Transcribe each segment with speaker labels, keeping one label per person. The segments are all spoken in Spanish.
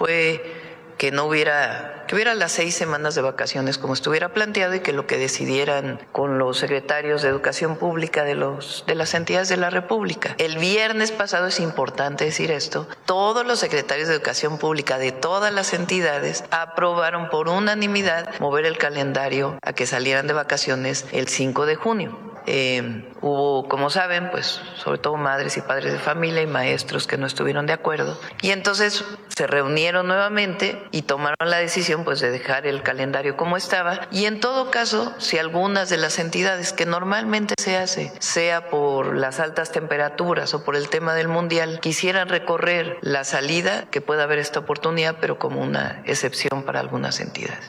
Speaker 1: fue que hubiera las 6 semanas de vacaciones como estuviera planteado y que lo que decidieran con los secretarios de Educación Pública de las entidades de la República. El viernes pasado, es importante decir esto, todos los secretarios de Educación Pública de todas las entidades aprobaron por unanimidad mover el calendario a que salieran de vacaciones el 5 de junio. Hubo, como saben, pues sobre todo madres y padres de familia y maestros que no estuvieron de acuerdo, y entonces se reunieron nuevamente y tomaron la decisión pues de dejar el calendario como estaba, y en todo caso, si algunas de las entidades, que normalmente se hace, sea por las altas temperaturas o por el tema del mundial, quisieran recorrer la salida, que pueda haber esta oportunidad, pero como una excepción para algunas entidades.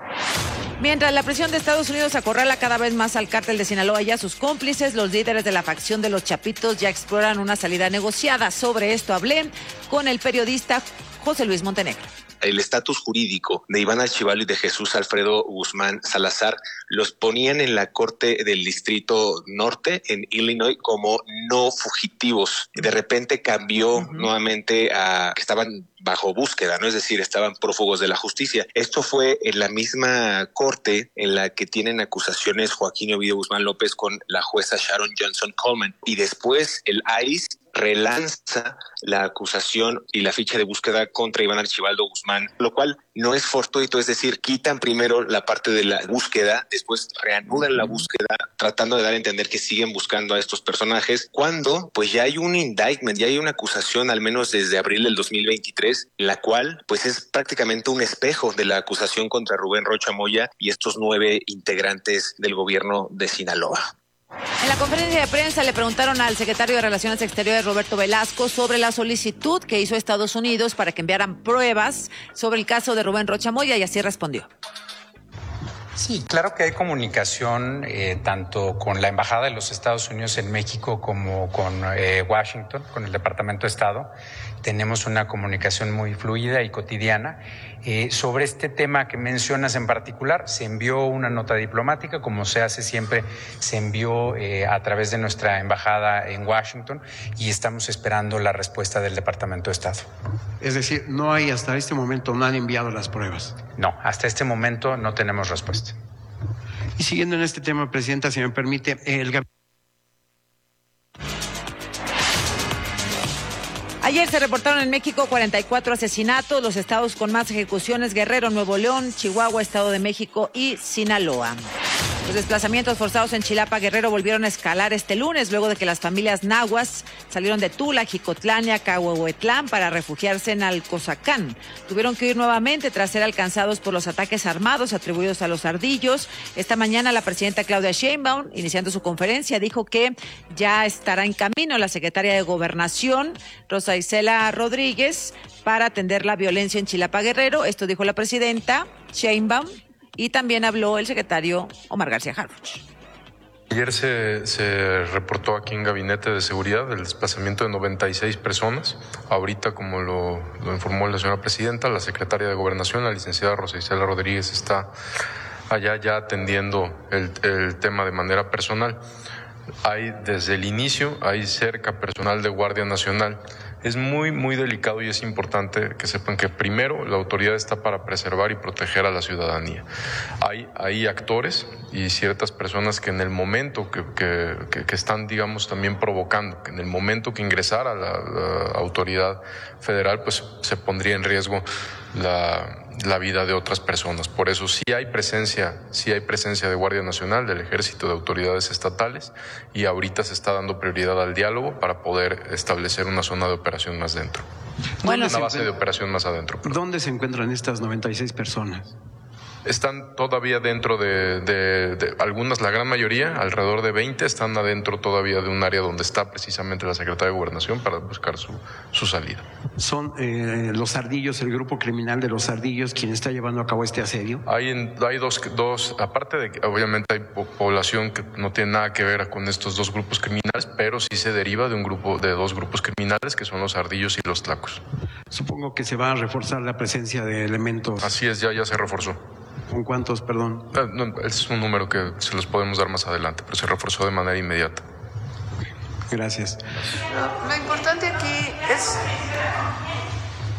Speaker 2: Mientras la presión de Estados Unidos acorrala cada vez más al cártel de Sinaloa y a sus cómplices, los líderes de la facción de los Chapitos ya exploran una salida negociada. Sobre esto hablé con el periodista José Luis Montenegro.
Speaker 3: El estatus jurídico de Iván Archibalo y de Jesús Alfredo Guzmán Salazar los ponían en la Corte del Distrito Norte en Illinois como no fugitivos. De repente cambió nuevamente a que estaban bajo búsqueda, ¿no? Es decir, estaban prófugos de la justicia. Esto fue en la misma corte en la que tienen acusaciones Joaquín Ovidio Guzmán López con la jueza Sharon Johnson Coleman. Y después el ICE relanza la acusación y la ficha de búsqueda contra Iván Archibaldo Guzmán, lo cual no es fortuito, es decir, quitan primero la parte de la búsqueda, después reanudan la búsqueda, tratando de dar a entender que siguen buscando a estos personajes, cuando pues ya hay un indictment, ya hay una acusación al menos desde abril del 2023, la cual pues es prácticamente un espejo de la acusación contra Rubén Rocha Moya y estos 9 integrantes del gobierno de Sinaloa.
Speaker 2: En la conferencia de prensa le preguntaron al secretario de Relaciones Exteriores, Roberto Velasco, sobre la solicitud que hizo Estados Unidos para que enviaran pruebas sobre el caso de Rubén Rocha Moya, y así respondió.
Speaker 4: Sí, claro que hay comunicación tanto con la Embajada de los Estados Unidos en México como con Washington, con el Departamento de Estado. Tenemos una comunicación muy fluida y cotidiana. Sobre este tema que mencionas en particular, se envió una nota diplomática, como se hace siempre, se envió a través de nuestra embajada en Washington, y estamos esperando la respuesta del Departamento de Estado.
Speaker 5: Es decir, no hay hasta este momento, no han enviado las pruebas.
Speaker 4: No, hasta este momento no tenemos respuesta.
Speaker 5: Y siguiendo en este tema, Presidenta, si me permite,
Speaker 2: Ayer se reportaron en México 44 asesinatos, los estados con más ejecuciones: Guerrero, Nuevo León, Chihuahua, Estado de México y Sinaloa. Los desplazamientos forzados en Chilapa, Guerrero, volvieron a escalar este lunes, luego de que las familias nahuas salieron de Tula, Jicotlán y Acahuehuetlán para refugiarse en Alcozacán. Tuvieron que huir nuevamente tras ser alcanzados por los ataques armados atribuidos a los ardillos. Esta mañana la presidenta Claudia Sheinbaum, iniciando su conferencia, dijo que ya estará en camino la secretaria de Gobernación, Rosa Isela Rodríguez, para atender la violencia en Chilapa, Guerrero. Esto dijo la presidenta Sheinbaum. Y también habló el secretario Omar García Harfuch.
Speaker 6: Ayer se reportó aquí en Gabinete de Seguridad el desplazamiento de 96 personas. Ahorita, como lo informó la señora presidenta, la secretaria de Gobernación, la licenciada Rosa Isela Rodríguez, está allá ya atendiendo el tema de manera personal. Desde el inicio, hay cerca personal de Guardia Nacional. Es muy, muy delicado y es importante que sepan que primero la autoridad está para preservar y proteger a la ciudadanía. Hay actores y ciertas personas que en el momento que están, digamos, también provocando, que en el momento que ingresara la autoridad federal, pues se pondría en riesgo la vida de otras personas. Por eso sí hay presencia de Guardia Nacional, del Ejército, de autoridades estatales, y ahorita se está dando prioridad al diálogo para poder establecer una zona de operación más dentro. Una base de operación más adentro.
Speaker 5: ¿Dónde se encuentran estas 96 personas?
Speaker 6: Están todavía dentro de algunas, la gran mayoría, alrededor de 20, están adentro todavía de un área donde está precisamente la Secretaría de Gobernación para buscar su salida.
Speaker 5: ¿Son los ardillos, el grupo criminal de los ardillos, quien está llevando a cabo este asedio?
Speaker 6: Hay dos, aparte de que obviamente hay población que no tiene nada que ver con estos dos grupos criminales, pero sí se deriva de dos grupos criminales que son los ardillos y los tlacos.
Speaker 5: Supongo que se va a reforzar la presencia de elementos.
Speaker 6: Así es, ya se reforzó.
Speaker 5: ¿Con cuántos, perdón?
Speaker 6: No, es un número que se los podemos dar más adelante, pero se reforzó de manera inmediata.
Speaker 5: Gracias.
Speaker 1: Lo importante aquí es